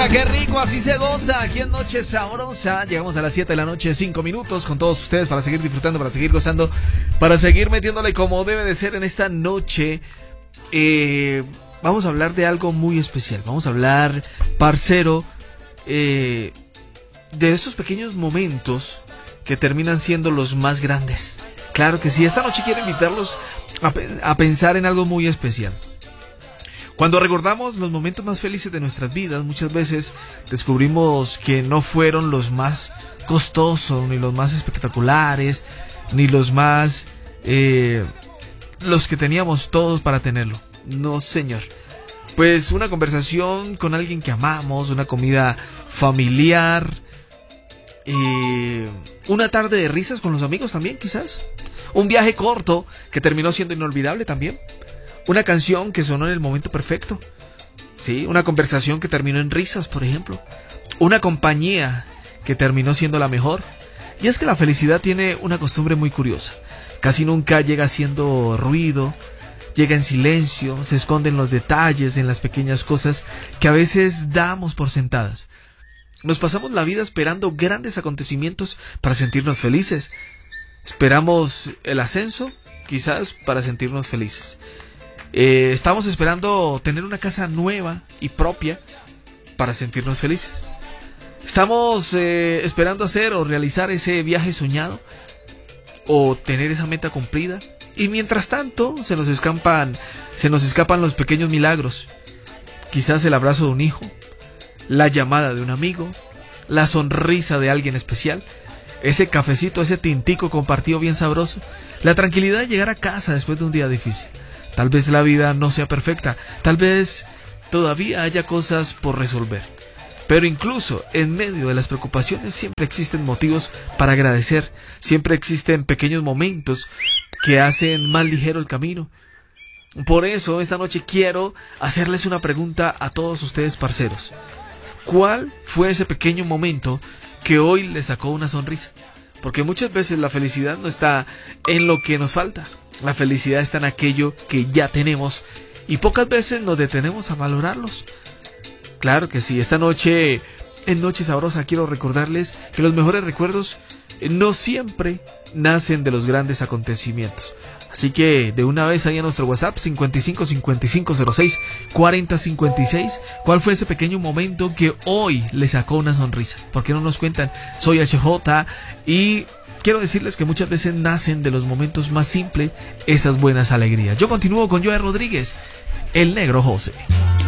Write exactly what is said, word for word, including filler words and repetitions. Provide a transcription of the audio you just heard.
Oiga, qué rico, así se goza. Aquí en Noche Sabrosa. Llegamos a las siete de la noche, cinco minutos con todos ustedes para seguir disfrutando, para seguir gozando, para seguir metiéndole como debe de ser en esta noche. Eh, vamos a hablar de algo muy especial. Vamos a hablar, parcero, eh, de esos pequeños momentos que terminan siendo los más grandes. Claro que sí, esta noche quiero invitarlos a, a pensar en algo muy especial. Cuando recordamos los momentos más felices de nuestras vidas, muchas veces descubrimos que no fueron los más costosos, ni los más espectaculares, ni los más... Eh, los que teníamos todos para tenerlo. No, señor. Pues una conversación con alguien que amamos, una comida familiar, eh, una tarde de risas con los amigos también, quizás. Un viaje corto que terminó siendo inolvidable también. Una canción que sonó en el momento perfecto. Sí, una conversación que terminó en risas, por ejemplo. Una compañía que terminó siendo la mejor. Y es que la felicidad tiene una costumbre muy curiosa. Casi nunca llega haciendo ruido, llega en silencio, se esconde en los detalles, en las pequeñas cosas que a veces damos por sentadas. Nos pasamos la vida esperando grandes acontecimientos para sentirnos felices. Esperamos el ascenso, quizás, para sentirnos felices. Eh, estamos esperando tener una casa nueva y propia para sentirnos felices. Estamos eh, esperando hacer o realizar ese viaje soñado o tener esa meta cumplida. Y mientras tanto se nos escapan, se nos escapan los pequeños milagros. Quizás el abrazo de un hijo, la llamada de un amigo, la sonrisa de alguien especial, ese cafecito, ese tintico compartido bien sabroso, la tranquilidad de llegar a casa después de un día difícil. Tal vez la vida no sea perfecta, tal vez todavía haya cosas por resolver. Pero incluso en medio de las preocupaciones siempre existen motivos para agradecer, siempre existen pequeños momentos que hacen más ligero el camino. Por eso esta noche quiero hacerles una pregunta a todos ustedes, parceros. ¿Cuál fue ese pequeño momento que hoy les sacó una sonrisa? Porque muchas veces la felicidad no está en lo que nos falta. La felicidad está en aquello que ya tenemos y pocas veces nos detenemos a valorarlos. Claro que sí, esta noche, en Noche Sabrosa, quiero recordarles que los mejores recuerdos no siempre nacen de los grandes acontecimientos. Así que de una vez ahí a nuestro WhatsApp cincuenta y cinco cincuenta y cinco cero seis cuarenta cincuenta y seis, ¿cuál fue ese pequeño momento que hoy le sacó una sonrisa? ¿Por qué no nos cuentan? Soy H J y quiero decirles que muchas veces nacen de los momentos más simples esas buenas alegrías. Yo continúo con Joe Rodríguez, el Negro José.